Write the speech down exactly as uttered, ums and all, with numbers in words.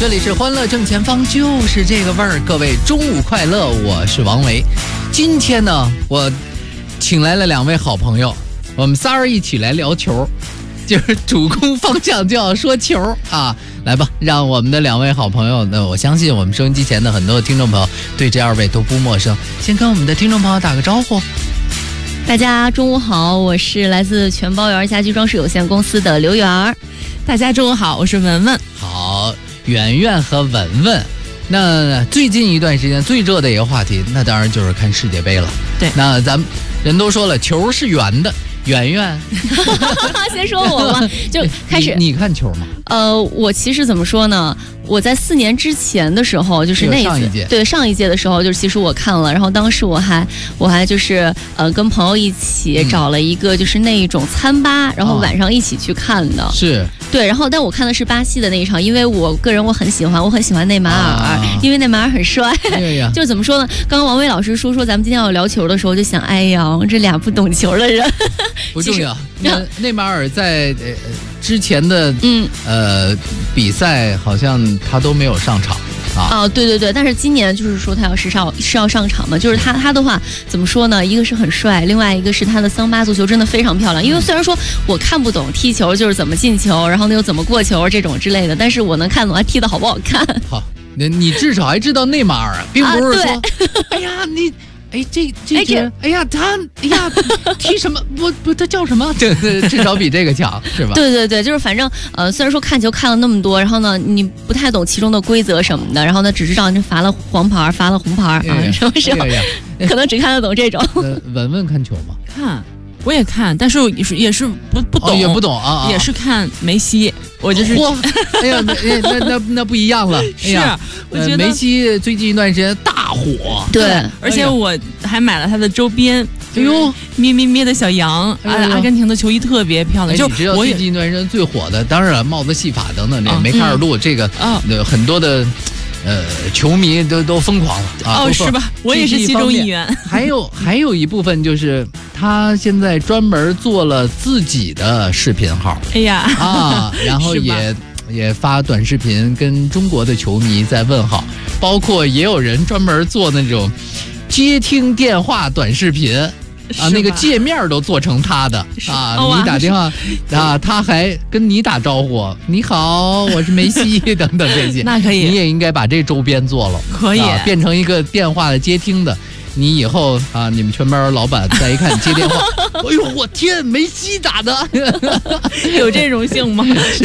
这里是欢乐正前方，就是这个味儿。各位中午快乐，我是王维。今天呢，我请来了两位好朋友，我们仨人一起来聊球，就是主攻方向就要说球啊。来吧，让我们的两位好朋友，那我相信我们收音机前的很多的听众朋友对这二位都不陌生，先跟我们的听众朋友打个招呼。 大家中午好，我是来自全包园家居装饰有限公司的刘媛。 大家中午好，我是文文。 好，圆圆和文文。那最近一段时间最热的一个话题，那当然就是看世界杯了。 对， 那咱们人都说了，球是圆的。圆圆先说我吧，就开始你, 你看球吗？ 呃，我其实怎么说呢？我在四年之前的时候，就是那一上一届， 对上一届的时候，就是其实我看了，然后当时我还我还就是呃跟朋友一起找了一个就是那一种餐吧，嗯、然后晚上一起去看的。 是。 对，然后但我看的是巴西的那一场，因为我个人我很喜欢，我很喜欢内马尔，啊、因为内马尔很帅。 对呀， 就怎么说呢？刚刚王威老师说说咱们今天要聊球的时候，就想，哎呀，这俩不懂球的人。 不重要。那内马尔在呃之前的嗯呃比赛，好像他都没有上场。啊、 哦，对对对，但是今年就是说他要是上是要上场嘛，就是他他的话怎么说呢？一个是很帅，另外一个是他的桑巴足球真的非常漂亮。因为虽然说我看不懂踢球就是怎么进球，然后那又怎么过球这种之类的，但是我能看懂他踢的好不好看。 好，你你至少还知道内马尔，并不是说， 啊、 哎呀你。哎，这这这，哎呀，他，哎呀，踢什么？不不，他叫什么？这至少比这个强，是吧？ 对对对，就是反正呃，虽然说看球看了那么多，然后呢，你不太懂其中的规则什么的，然后呢，只知道这罚了黄牌，罚了红牌啊，什么时候可能只看得懂这种。 呃，文文看球吗？ 看，我也看，但是也是也是不不懂， 哦、也不懂啊， 也是看梅西。我就是， 哎呀，那那那那不一样了。哎呀， 是，我觉得、 呃、梅西最近一段时间大火， 对， 对而且我还买了他的周边。 哎呦， 咩咩咩的小羊，哎、阿根廷的球衣特别漂亮。 哎、 就你知道最近一段时间最火的，当然了，帽子戏法等等，这梅开二度，嗯、这个啊、呃，很多的。呃，球迷都都疯狂了啊！ 哦，是吧？我也是其中一员。 还有还有一部分就是他现在专门做了自己的视频号。 哎呀啊，然后也也发短视频跟中国的球迷在问好，包括也有人专门做那种接听电话短视频。啊，那个界面都做成他的啊！ 哦、 你打电话啊，他还跟你打招呼，你好，我是梅西等等这些。 那可以， 你也应该把这周边做了， 可以、 啊、变成一个电话的接听的。你以后啊，你们全班老板再一看接电话，哎呦，我天，梅西打的， 有这荣幸吗？